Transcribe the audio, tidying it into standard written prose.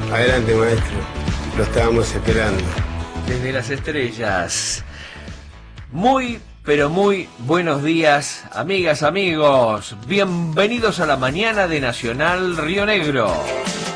Adelante, maestro. Lo estábamos esperando. Desde las estrellas. Muy, pero muy buenos días, amigas, amigos. Bienvenidos a la mañana de Nacional Río Negro.